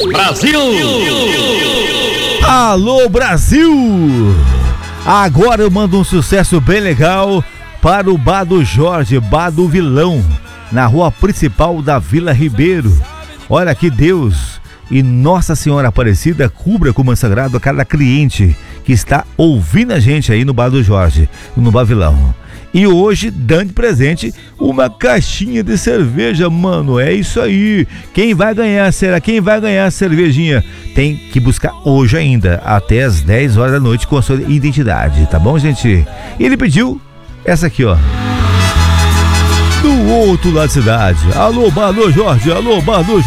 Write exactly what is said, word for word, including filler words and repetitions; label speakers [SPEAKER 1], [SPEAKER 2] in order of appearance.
[SPEAKER 1] Brasil!
[SPEAKER 2] Alô, Brasil! Agora eu mando um sucesso bem legal para o Bar do Jorge, Bar do Vilão, na rua principal da Vila Ribeiro. Olha que Deus e Nossa Senhora Aparecida cubra com manto sagrado a cada cliente que está ouvindo a gente aí no Bar do Jorge, no Bar Vilão. E hoje, dando de presente, uma caixinha de cerveja, mano, é isso aí. Quem vai ganhar, será? Quem vai ganhar a cervejinha? Tem que buscar hoje ainda, até as dez horas da noite com a sua identidade, tá bom, gente? E ele pediu essa aqui, ó. Do outro lado da cidade. Alô, Bar do Jorge, alô, Bar do Jorge.